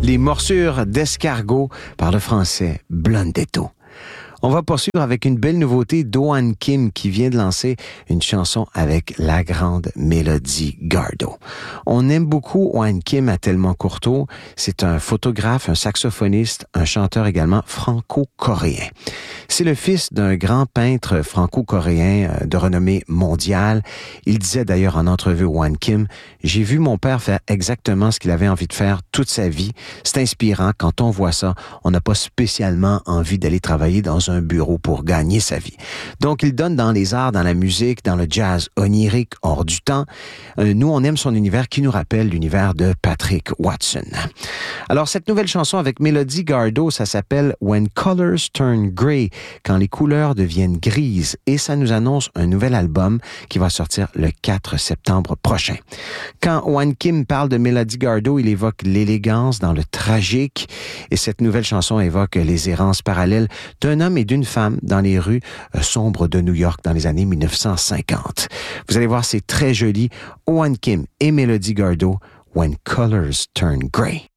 Les morsures d'escargot par le français Blondetto. On va poursuivre avec une belle nouveauté d'Oan Kim qui vient de lancer une chanson avec la grande Melody Gardot. On aime beaucoup Oan Kim à Tellement Courteau. C'est un photographe, un saxophoniste, un chanteur également franco-coréen. C'est le fils d'un grand peintre franco-coréen de renommée mondiale. Il disait d'ailleurs en entrevue Oan Kim, « J'ai vu mon père faire exactement ce qu'il avait envie de faire toute sa vie. C'est inspirant. Quand on voit ça, on n'a pas spécialement envie d'aller travailler dans un bureau pour gagner sa vie. » Donc, il donne dans les arts, dans la musique, dans le jazz onirique, hors du temps. Nous, on aime son univers qui nous rappelle l'univers de Patrick Watson. Alors, cette nouvelle chanson avec Melody Gardot, ça s'appelle « When Colors Turn Grey », quand les couleurs deviennent grises, et ça nous annonce un nouvel album qui va sortir le 4 septembre prochain. Quand Oan Kim parle de Melody Gardot, il évoque l'élégance dans le tragique, et cette nouvelle chanson évoque les errances parallèles d'un homme et d'une femme dans les rues sombres de New York dans les années 1950. Vous allez voir, c'est très joli. Oan Kim et Melody Gardot, When Colors Turn Grey.